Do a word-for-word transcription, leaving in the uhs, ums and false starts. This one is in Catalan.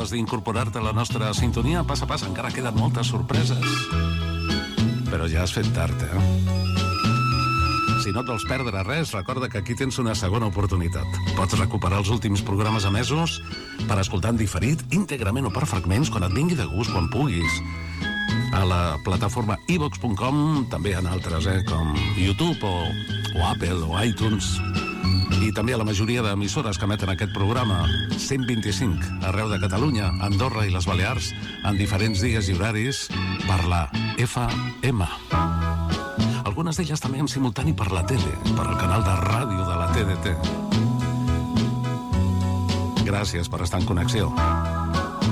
acabes d'incorporar-te a la nostra sintonia, passa, passa, encara queden moltes sorpreses. Però ja has fet tard, eh? Si no et vols perdre res, recorda que aquí tens una segona oportunitat. Pots recuperar els últims programes emesos per escoltar en diferit, íntegrament o per fragments, quan et vingui de gust, quan puguis. A la plataforma i vox punt com, també en altres, eh, com YouTube o, o Apple o iTunes. I també a la majoria d'emissores que emeten aquest programa, cent vint-i-cinc, arreu de Catalunya, Andorra i les Balears, en diferents dies i horaris, per la F M. Algunes d'elles també en simultani per la tele, per el canal de ràdio de la T D T. Gràcies per estar en connexió.